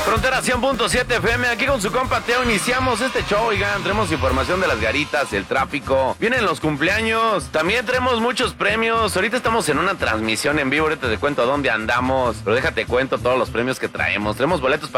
Frontera 100.7 FM, aquí con su compa Teo iniciamos este show, oigan, tenemos información de las garitas, el tráfico, vienen los cumpleaños, también tenemos muchos premios, ahorita estamos en una transmisión en vivo, ahorita te cuento dónde andamos, pero déjate cuento todos los premios que traemos boletos para